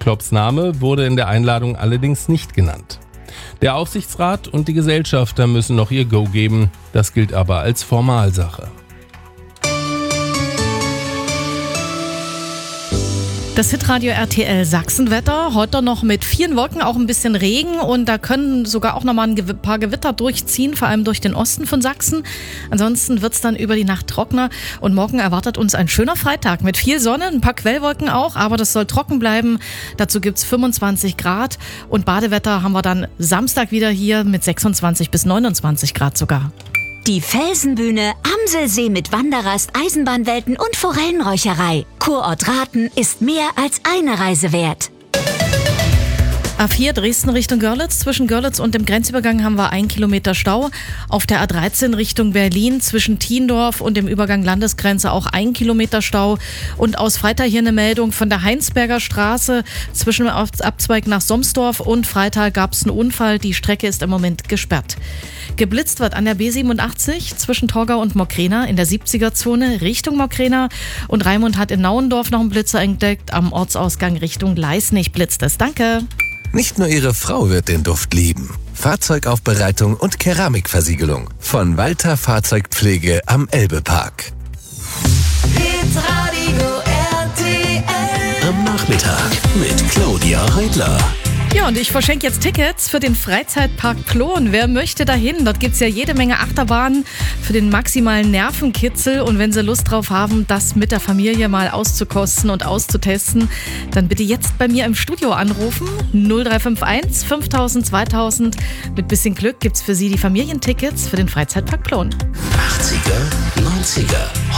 Klopps Name wurde in der Einladung allerdings nicht genannt. Der Aufsichtsrat und die Gesellschafter müssen noch ihr Go geben, das gilt aber als Formalsache. Das Hitradio RTL Sachsenwetter, heute noch mit vielen Wolken, auch ein bisschen Regen und da können sogar auch nochmal ein paar Gewitter durchziehen, vor allem durch den Osten von Sachsen. Ansonsten wird es dann über die Nacht trockener und morgen erwartet uns ein schöner Freitag mit viel Sonne, ein paar Quellwolken auch, aber das soll trocken bleiben. Dazu gibt es 25 Grad und Badewetter haben wir dann Samstag wieder hier mit 26 bis 29 Grad sogar. Die Felsenbühne, Amselsee mit Wanderrast, Eisenbahnwelten und Forellenräucherei. Kurort Rathen ist mehr als eine Reise wert. A4 Dresden Richtung Görlitz. Zwischen Görlitz und dem Grenzübergang haben wir 1 Kilometer Stau. Auf der A13 Richtung Berlin zwischen Thiendorf und dem Übergang Landesgrenze auch 1 Kilometer Stau. Und aus Freital hier eine Meldung von der Heinsberger Straße zwischen Abzweig nach Somsdorf und Freital gab es einen Unfall. Die Strecke ist im Moment gesperrt. Geblitzt wird an der B87 zwischen Torgau und Mockrena in der 70er-Zone Richtung Mockrena. Und Raimund hat in Nauendorf noch einen Blitzer entdeckt. Am Ortsausgang Richtung Leisnig blitzt es. Danke. Nicht nur Ihre Frau wird den Duft lieben. Fahrzeugaufbereitung und Keramikversiegelung von Walter Fahrzeugpflege am Elbepark. Hitradio RTL. Am Nachmittag mit Claudia Heidler. Ja, und ich verschenke jetzt Tickets für den Freizeitpark Plon. Wer möchte dahin? Dort gibt es ja jede Menge Achterbahnen für den maximalen Nervenkitzel. Und wenn Sie Lust drauf haben, das mit der Familie mal auszukosten und auszutesten, dann bitte jetzt bei mir im Studio anrufen. 0351 5000 2000. Mit bisschen Glück gibt es für Sie die Familientickets für den Freizeitpark Plon. 80er, 90er,